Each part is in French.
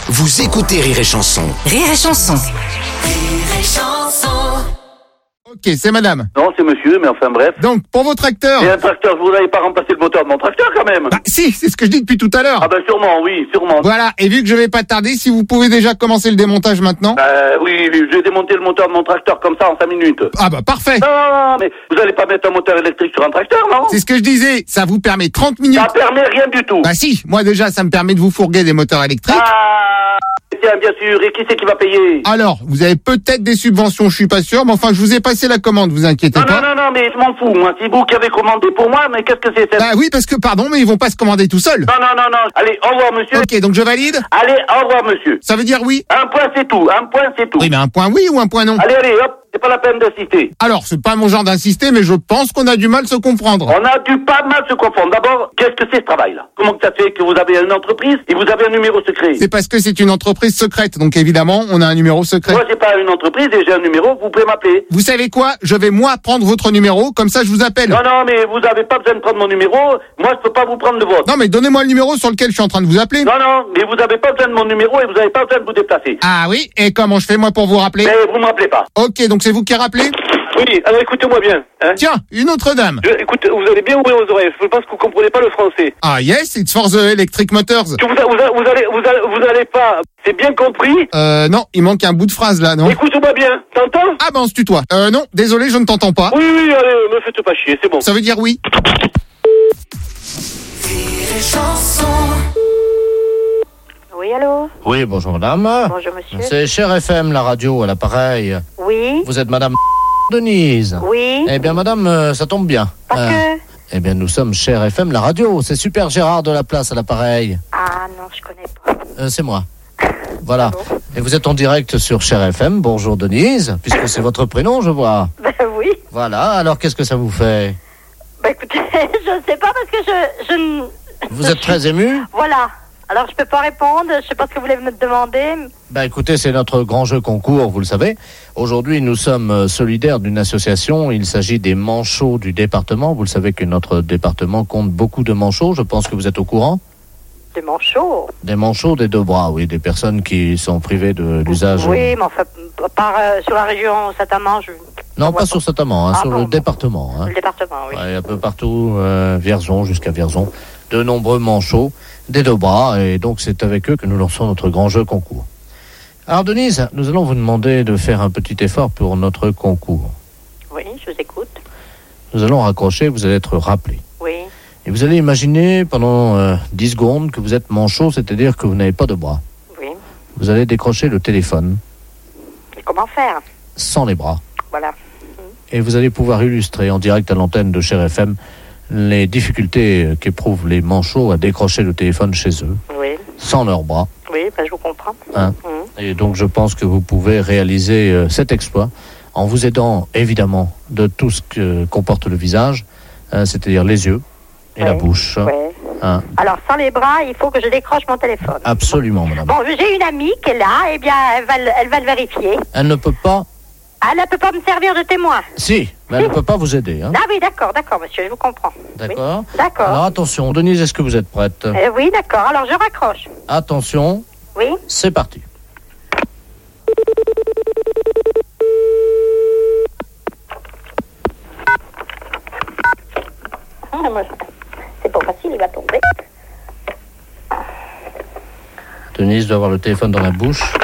Vous écoutez Rire et Chanson. Rire et Chanson. Rire et Chanson. Ok, c'est madame. Non, c'est monsieur, mais enfin bref. Donc, pour vos tracteurs... Et un tracteur, vous n'avez pas remplacé le moteur de mon tracteur quand même? Bah, si, c'est ce que je dis depuis tout à l'heure. Ah ben sûrement, oui, sûrement. Voilà, et vu que je vais pas tarder, si vous pouvez déjà commencer le démontage maintenant. Oui, je vais démonter le moteur de mon tracteur comme ça en 5 minutes. Ah bah parfait. Non, mais vous allez pas mettre un moteur électrique sur un tracteur, non? C'est ce que je disais, ça vous permet 30 minutes. Ça permet rien du tout. Bah si, moi déjà ça me permet de vous fourguer des moteurs électriques. Ah, tiens, bien sûr, et qui c'est qui va payer? Alors, vous avez peut-être des subventions, je suis pas sûr, mais enfin je vous ai passé la commande, vous inquiétez pas. Non, mais je m'en fous, moi. C'est vous qui avez commandé pour moi, mais qu'est-ce que c'est ça? Bah oui, parce que pardon, mais ils vont pas se commander tout seuls. Non. Allez, au revoir, monsieur. Ok, donc je valide. Allez, au revoir, monsieur. Ça veut dire oui. Un point, c'est tout. Oui, mais un point oui ou un point non? Allez, hop, c'est pas la peine d'insister. Alors, c'est pas mon genre d'insister, mais je pense qu'on a du mal à se comprendre. On a dû pas mal se confondre. D'abord, qu'est-ce que c'est ce travail-là? Comment que ça fait que vous avez une entreprise et vous avez un numéro secret? C'est parce que c'est une entreprise secrète, donc évidemment, on a un numéro secret. Moi, j'ai pas une entreprise et j'ai un numéro, vous pouvez m'appeler. Vous savez quoi? Je vais moi prendre votre numéro, comme ça je vous appelle. Non, mais vous avez pas besoin de prendre mon numéro. Moi, je peux pas vous prendre le vôtre. Non, mais donnez-moi le numéro sur lequel je suis en train de vous appeler. Non, mais vous avez pas besoin de mon numéro et vous avez pas besoin de vous déplacer. Ah oui? Et comment je fais moi pour vous rappeler? Mais vous m'appelez pas. Ok, donc c'est vous qui rappelez? Oui, alors écoutez-moi bien. Hein. Tiens, une autre dame. Écoutez, vous allez bien ouvrir vos oreilles. Je pense que vous comprenez pas le français. Ah yes, it's for the electric motors. Que vous allez pas. C'est bien compris. Non, il manque un bout de phrase là, non? Écoute-moi bien. T'entends? Ah ben on se tutoie. Non, désolé, je ne t'entends pas. Oui, allez, me faites pas chier, c'est bon. Ça veut dire oui. Rire et Chanson. Oui, allô? Oui, bonjour madame. Bonjour, monsieur. C'est Cher FM, la radio, à l'appareil. Oui? Vous êtes madame Denise? Oui? Eh bien madame, ça tombe bien. Parce que... Eh bien nous sommes Cher FM, la radio. C'est Super Gérard de la Place à l'appareil. Ah non, je connais pas. C'est moi. Voilà. Pardon. Et vous êtes en direct sur Cher FM. Bonjour Denise, puisque c'est votre prénom, je vois. Ben oui. Voilà, alors qu'est-ce que ça vous fait? Ben écoutez, je sais pas parce que je ne... Vous êtes très ému? Voilà. Alors je peux pas répondre, je sais pas ce que vous voulez me demander. Ben écoutez, c'est notre grand jeu concours, vous le savez. Aujourd'hui, nous sommes solidaires d'une association. Il s'agit des manchots du département. Vous le savez que notre département compte beaucoup de manchots. Je pense que vous êtes au courant. Des manchots? Des manchots des deux bras, oui. Des personnes qui sont privées de l'usage. Oui, mais enfin, sur la région Saint-Amand, Non, pas sur Saint-Amand, sur le département. Le département, oui. Ouais, un peu partout, Vierzon jusqu'à Vierzon. De nombreux manchots des deux bras. Et donc, c'est avec eux que nous lançons notre grand jeu concours. Alors, Denise, nous allons vous demander de faire un petit effort pour notre concours. Oui, je vous écoute. Nous allons raccrocher, vous allez être rappelé. Oui. Et vous allez imaginer pendant 10 secondes que vous êtes manchot, c'est-à-dire que vous n'avez pas de bras. Oui. Vous allez décrocher le téléphone. Et comment faire? Sans les bras. Voilà. Et vous allez pouvoir illustrer en direct à l'antenne de Cher FM les difficultés qu'éprouvent les manchots à décrocher le téléphone chez eux. Oui. Sans leurs bras. Oui, ben je vous comprends. Hein. Et donc je pense que vous pouvez réaliser cet exploit en vous aidant évidemment de tout ce que comporte le visage, c'est-à-dire les yeux et la bouche. Oui. Hein. Alors, sans les bras, il faut que je décroche mon téléphone. Absolument, madame. Bon, j'ai une amie qui est là, eh bien, elle va le vérifier. Elle ne peut pas... Elle ne peut pas me servir de témoin. Si, mais elle ne peut pas vous aider. Hein. Ah oui, d'accord, monsieur, je vous comprends. D'accord. Oui, d'accord. Alors attention, Denise, est-ce que vous êtes prête? Oui, d'accord, alors je raccroche. Attention. Oui. C'est parti. C'est pas facile, il va tomber. Denise doit avoir le téléphone dans la bouche.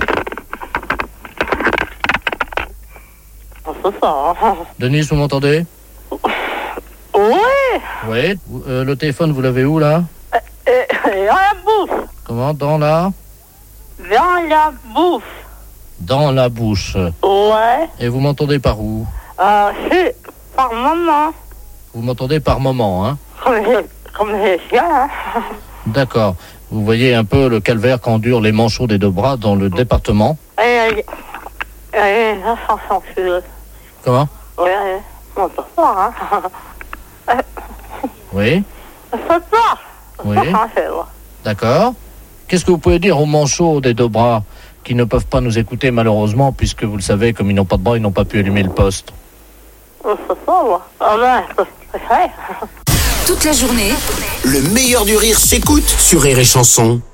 C'est ça. Denise, vous m'entendez? Oui. Oui. Le téléphone, vous l'avez où, là? Dans la bouffe. Comment? Dans la... Dans la bouffe. Dans la bouche. Ouais. Et vous m'entendez par où? C'est par moment. Vous m'entendez par moment, hein? Comme les chiens, hein. D'accord. Vous voyez un peu le calvaire qu'endurent les manchots des deux bras dans le département. Là, sans censure. Comment? Oui, on peut pas, hein. Oui. Ça part. Oui. D'accord. Qu'est-ce que vous pouvez dire aux manchots des deux bras qui ne peuvent pas nous écouter malheureusement, puisque vous le savez, comme ils n'ont pas de bras, ils n'ont pas pu allumer le poste? Toute la journée, Le meilleur du rire s'écoute sur Rire et Chanson.